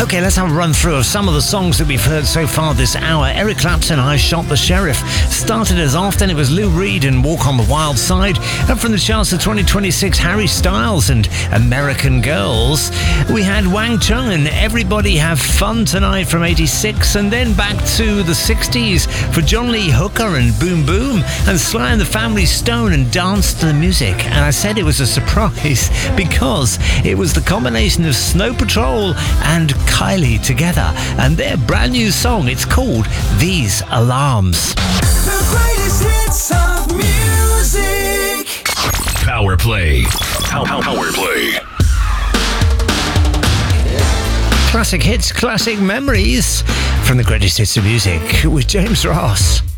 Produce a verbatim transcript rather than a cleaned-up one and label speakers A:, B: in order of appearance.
A: Okay, let's have a run through of some of the songs that we've heard so far this hour. Eric Clapton, I Shot the Sheriff. Started as often, it was Lou Reed and Walk on the Wild Side. Up from the charts of twenty twenty-six, Harry Styles and American Girls. We had Wang Chung and Everybody Have Fun Tonight from eighty-six, and then back to the sixties for John Lee Hooker and Boom Boom, and Sly and the Family Stone and Dance to the Music. And I said it was a surprise because it was the combination of Snow Patrol and Kylie together, and their brand new song, it's called These Alarms.
B: The greatest hits of music.
C: Power Play. Power, power Play.
A: Classic hits, classic memories from the greatest hits of music with James Ross.